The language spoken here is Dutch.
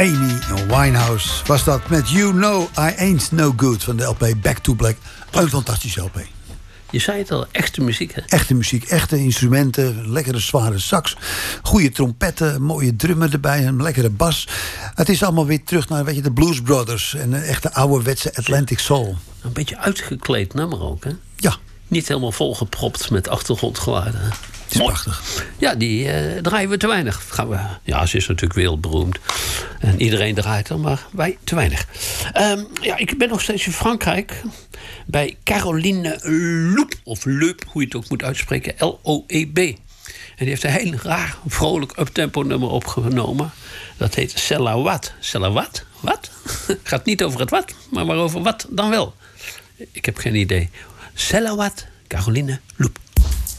Amy Winehouse was dat met You Know I Ain't No Good van de LP Back to Black. Een fantastische LP. Je zei het al, echte muziek, hè? Echte muziek, echte instrumenten, lekkere zware sax, goede trompetten, mooie drummen erbij, een lekkere bas. Het is allemaal weer terug naar, weet je, de Blues Brothers en een echte ouderwetse Atlantic Soul. Een beetje uitgekleed nummer ook, hè? Ja. Niet helemaal volgepropt met achtergrondgeluiden. Het is prachtig. Ja, die draaien we te weinig. Ja, ze is natuurlijk wereldberoemd. En iedereen draait er, maar wij te weinig. Ja, ik ben nog steeds in Frankrijk. Bij Caroline Loep. Of Leup, hoe je het ook moet uitspreken. L-O-E-B. En die heeft een heel raar, vrolijk uptempo nummer opgenomen. Dat heet Selawat. Selawat? Wat? Gaat niet over het wat, maar waarover wat dan wel. Ik heb geen idee. Selawat, Caroline Loep.